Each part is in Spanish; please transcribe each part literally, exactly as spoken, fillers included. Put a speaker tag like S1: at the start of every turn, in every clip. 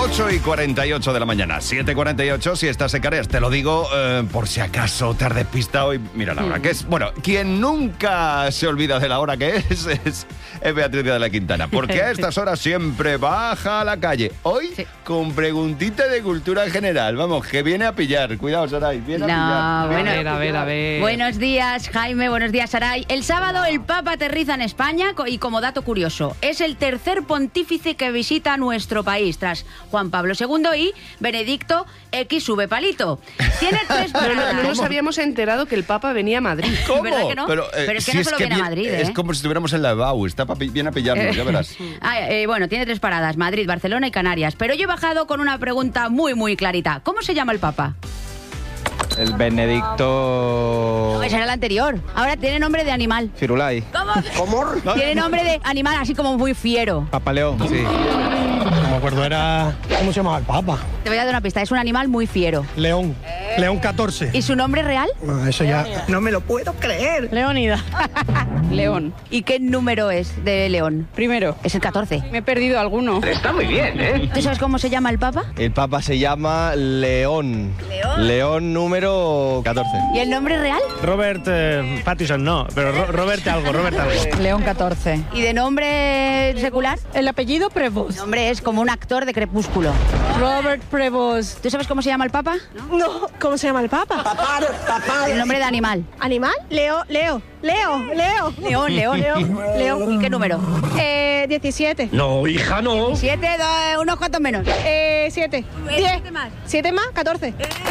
S1: ocho y cuarenta y ocho de la mañana, siete y cuarenta y ocho si estás en Canarias. Te lo digo eh, por si acaso te has despistado y mira la hora que es. Bueno, quien nunca se olvida de la hora que es es, es Beatriz de la Quintana, porque a estas horas siempre baja a la calle. Hoy sí, con preguntita de cultura general. Vamos, que viene a pillar. Cuidado, Saray, viene
S2: no,
S1: a pillar.
S2: Bueno,
S3: a ver, a ver, a ver.
S2: Buenos días, Jaime, buenos días, Saray. El sábado el Papa aterriza en España y como dato curioso, es el tercer pontífice que visita nuestro país, tras Juan Pablo segundo y Benedicto X V Palito. Tiene tres
S3: Pero
S2: paradas.
S3: no, no nos habíamos enterado que el Papa venía a Madrid.
S1: ¿Cómo?
S2: ¿Verdad que no?
S1: Pero, eh,
S2: Pero es que
S1: si
S2: no solo viene a Madrid, ¿eh?
S1: Es como si estuviéramos en la E B A U. Está pa- bien a pillarnos, ya verás.
S2: Ah, eh, bueno, tiene tres paradas, Madrid, Barcelona y Canarias. Pero yo he bajado con una pregunta muy, muy clarita. ¿Cómo se llama el Papa?
S4: El Benedicto...
S2: No, ese era el anterior. Ahora tiene nombre de animal.
S4: Firulai.
S2: ¿Cómo? Tiene nombre de animal así como muy fiero.
S4: Papaleón, sí.
S5: No me acuerdo, era... ¿Cómo se llamaba el Papa?
S2: Te voy a dar una pista, es un animal muy fiero.
S5: León. León catorce.
S2: ¿Y su nombre real?
S5: No, eso ya... No me lo puedo creer.
S6: Leónida. León.
S2: ¿Y qué número es de León?
S6: Primero.
S2: Es el catorce.
S6: Me he perdido alguno.
S7: Está muy bien, ¿eh?
S2: ¿Tú sabes cómo se llama el Papa?
S4: El Papa se llama León. León. León número catorce.
S2: ¿Y el nombre real?
S5: Robert eh, Pattinson, no. Pero Ro- Robert algo, Robert algo.
S6: León catorce.
S2: ¿Y de nombre secular?
S6: El apellido Prevost.
S2: El nombre es como un actor de Crepúsculo.
S6: Robert Prevost.
S2: ¿Tú sabes cómo se llama el Papa?
S8: No, ¿cómo se llama el Papa?
S2: El nombre de animal.
S8: ¿Animal? Leo, Leo, Leo, Leo.
S2: León, León.
S8: León, León.
S2: ¿Y qué número?
S8: Eh, diecisiete.
S7: No, hija, no.
S2: Siete, dos, unos cuantos menos.
S8: Eh, siete. Diez.
S2: Siete más.
S8: Siete más, catorce.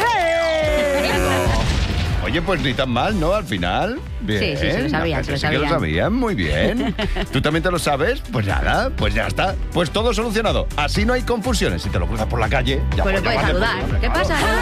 S1: Oye, pues ni tan mal, ¿no? Al final. Bien.
S2: Sí, sí, se lo sabían,
S1: La
S2: se lo
S1: gente sí que lo
S2: sabían.
S1: sabían, muy bien. ¿Tú también te lo sabes? Pues nada, pues ya está. Pues todo solucionado. Así no hay confusiones. Si te lo cruzas por la calle, ya
S2: Pues le
S1: pues
S2: puedes
S1: llamarle,
S2: saludar.
S1: pues,
S2: ¿Qué
S1: claro.
S2: pasa?